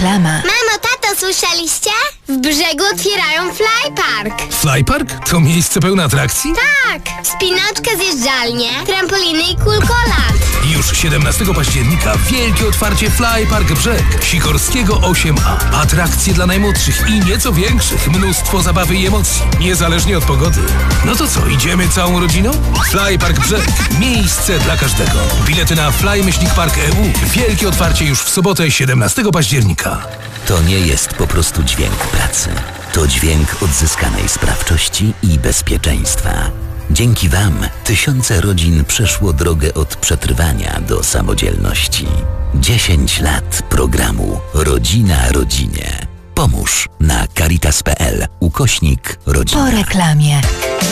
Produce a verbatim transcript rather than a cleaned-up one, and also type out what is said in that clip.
Reklama. Mamo, tato, słyszeliście? W Brzegu otwierają flypark. Flypark? To miejsce pełne atrakcji? Tak! Spinaczka, zjeżdżalnie, trampoliny i kulkolat. Już siedemnastego października wielkie otwarcie Flypark Brzeg Sikorskiego osiem A. Atrakcje dla najmłodszych i nieco większych. Mnóstwo zabawy i emocji, niezależnie od pogody. No to co, idziemy całą rodziną? Flypark Brzeg. Miejsce dla każdego. Bilety na fly myślnik park kropka e u. Wielkie otwarcie już w sobotę siedemnastego października. To nie jest po prostu dźwięk pracy. To dźwięk odzyskanej sprawczości i bezpieczeństwa. Dzięki Wam tysiące rodzin przeszło drogę od przetrwania do samodzielności. dziesięć lat programu Rodzina Rodzinie. Pomóż na caritas kropka p l ukośnik rodzina. Po reklamie.